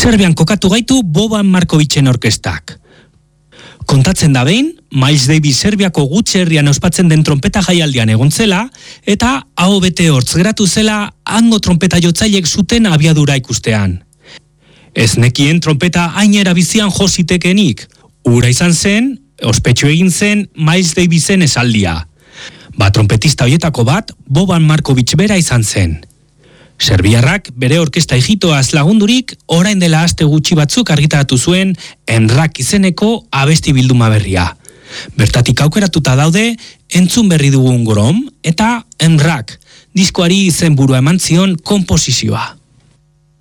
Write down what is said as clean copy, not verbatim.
Serbian kokatu gaitu Boban Markovicen orkestak. Kontatzen da behin, Miles Davis Serbiako gutxe herrian ospatzen den trompeta jaialdian egon zela, eta aho bete hortz geratu zela hango trompeta jotzailek zuten abiadura ikustean. Ez nekien trompeta hain erabizian jo zitekenik. Ura izan zen, ospetsu egin zen Miles Davisen esaldia. Trompetista hoietako bat, Boban Markovic bera izan zen. Serbiarrak bere orkesta ijitoaz lagundurik, orain dela aste gutxi batzuk argitaratu zuen Enrak izeneko abesti bilduma berria. Bertatik aukeratuta daude, entzun berri dugun Grom eta Enrak, diskoari izenburua eman zion konposizioa.